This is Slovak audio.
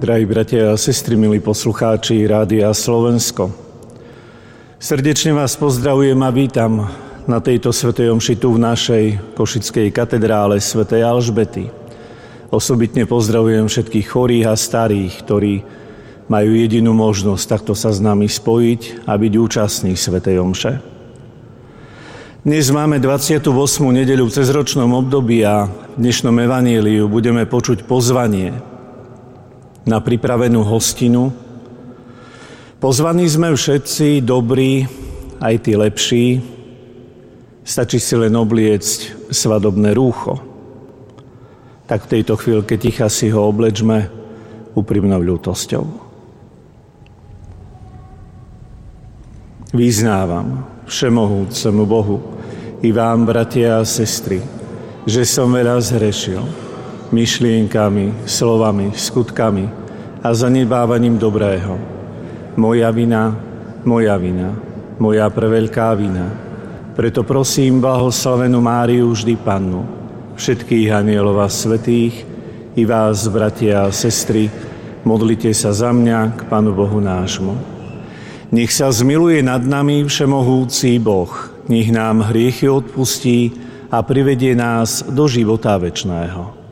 Drahí bratia a sestry, milí poslucháči Rádia Slovensko. Srdečne vás pozdravujem a vítam na tejto svätej omši tu v našej košickej katedrále svätej Alžbety. Osobitne pozdravujem všetkých chorých a starých, ktorí majú jedinú možnosť takto sa s nami spojiť a byť účastní svätej omše. Dnes máme 28. nedeľu v cezročnom období a v dnešnom evanjeliu budeme počuť pozvanie na pripravenú hostinu. Pozvaní sme všetci dobrí, aj tí lepší. Stačí si len obliecť svadobné rúcho. Tak v tejto chvíľke ticha si ho oblečme úprimnou ľútosťou. Vyznávam všemohúcemu Bohu i vám, bratia a sestry, že som veľa zhrešil myšlienkami, slovami, skutkami a zanedbávaním dobrého. Moja vina, moja preveľká vina. Preto prosím blahoslavenú Máriu, vždy Pannu, všetkých anielov a svätých, i vás, bratia a sestry, modlite sa za mňa k Pánu Bohu nášmu. Nech sa zmiluje nad nami všemohúci Boh, nech nám hriechy odpustí a privedie nás do života večného.